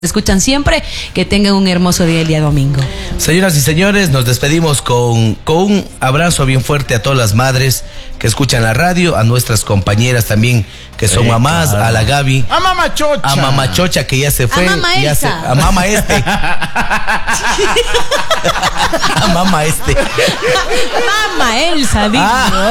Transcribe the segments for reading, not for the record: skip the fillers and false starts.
Escuchan siempre, que tengan un hermoso día el día domingo. Señoras y señores, nos despedimos con un abrazo bien fuerte a todas las madres que escuchan la radio, a nuestras compañeras también que son mamás, claro. A la Gaby, a Mamá Chocha, a Mamá Chocha que ya se fue, a Mamá Elsa, a Mamá a Mamá Mamá Elsa, digo.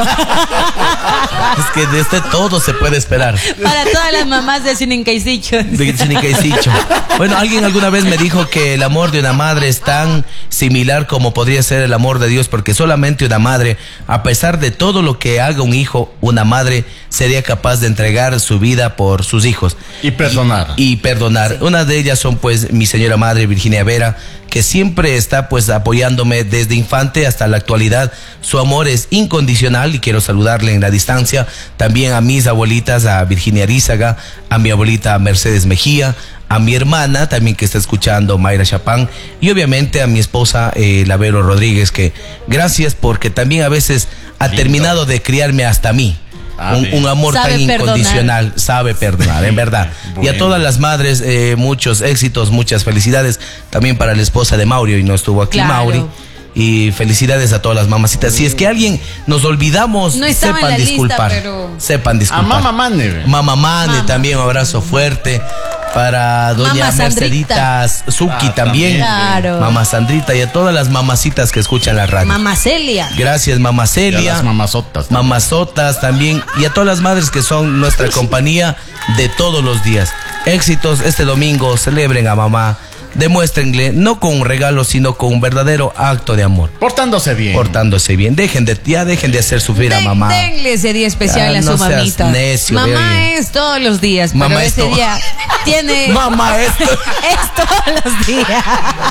Es que desde todo se puede esperar. Para todas las mamás de Sinincaysicho. Bueno, alguien alguna vez me dijo que el amor de una madre es tan similar como podría ser el amor de Dios, porque solamente una madre, a pesar de todo lo que haga un hijo, una madre sería capaz de entregar su vida por sus hijos. Y perdonar. Y perdonar. Sí. Una de ellas son pues mi señora madre Virginia Vera, que siempre está pues apoyándome desde infante hasta la actualidad. Su amor es incondicional y quiero saludarle en la distancia. También a mis abuelitas, a Virginia Arizaga, a mi abuelita Mercedes Mejía, a mi hermana también que está escuchando, Mayra Chapán, y obviamente a mi esposa Lavero Rodríguez, que gracias porque también a veces ha terminado de criarme hasta a mí. Un amor tan incondicional, sabe perdonar, en verdad. Bueno. Y a todas las madres, muchos éxitos, muchas felicidades. También para la esposa de Mauri, y no estuvo aquí, claro. Mauri. Y felicidades a todas las mamacitas. Si es que alguien nos olvidamos, no sepan disculpar. Lista, pero... Sepan disculpar. A Mamá Mane. Mamá Mane también, un abrazo fuerte. Para doña Mercedita Zuki también. Claro. Mamá Sandrita y a todas las mamacitas que escuchan la radio. Mamá Celia. Gracias, Mamá Celia. Y a las mamazotas. Mamazotas también. Y a todas las madres que son nuestra compañía de todos los días. Éxitos este domingo. Celebren a mamá. Demuéstrenle, no con un regalo, sino con un verdadero acto de amor. Portándose bien. Portándose bien. Dejen de hacer sufrir a mamá. Denle ese día especial a su mamita. Necio, mamá es todos los días, mamá pero ese día tiene... Mamá es todos los días.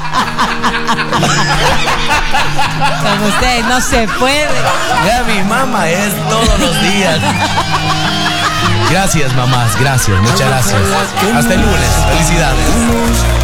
Con usted no se puede. Ya mi mamá es todos los días. Gracias, mamás, gracias, muchas gracias. Hasta el lunes, felicidades.